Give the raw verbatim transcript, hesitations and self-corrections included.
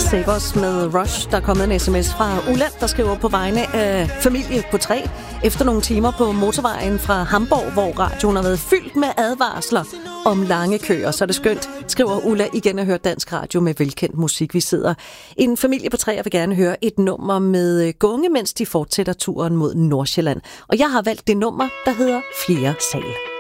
Save Us med Rush. Der er kommet en sms fra Ulla, der skriver på vegne af familie på tre. Efter nogle timer på motorvejen fra Hamburg, hvor radioen har været fyldt med advarsler om lange køer, så er det skønt, skriver Ulla igen at høre dansk radio med velkendt musik. Vi sidder en familie på tre og vil gerne høre et nummer med Gunge, mens de fortsætter turen mod Nordsjælland. Og jeg har valgt det nummer, der hedder Fjerde Sal.